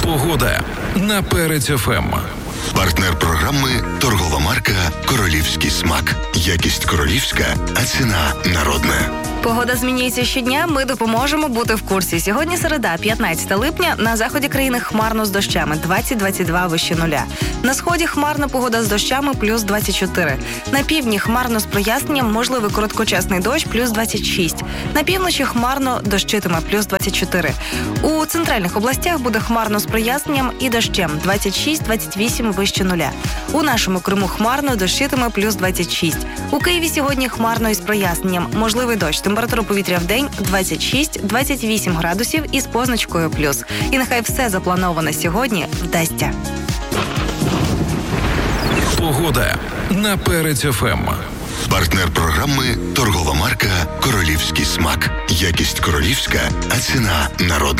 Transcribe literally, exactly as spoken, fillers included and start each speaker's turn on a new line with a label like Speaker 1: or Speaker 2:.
Speaker 1: Погода на Перець еф ем.
Speaker 2: Партнер програми – торгова марка «Королівський смак». Якість королівська, а ціна народна.
Speaker 3: Погода змінюється щодня, ми допоможемо бути в курсі. Сьогодні середа, п'ятнадцяте липня, на заході країни хмарно з дощами, двадцять - двадцять два вище нуля. На сході хмарна погода з дощами, плюс двадцять чотири. На півдні хмарно з проясненням, можливий короткочасний дощ, плюс двадцять шість. На півночі хмарно дощитиме, плюс двадцять чотири. У центральних областях буде хмарно з проясненням і дощем, двадцять шість - двадцять вісім вище нуля. У нашому Криму хмарно, дощитиме, плюс двадцять шість. У Києві сьогодні хмарно із проясненням, можливий дощ. Температура повітря в день двадцять шість - двадцять вісім градусів із позначкою плюс. І нехай все заплановане сьогодні вдасться.
Speaker 1: Погода на Перець еф ем.
Speaker 2: Партнер програми – торгова марка «Королівський смак». Якість королівська, а ціна народна.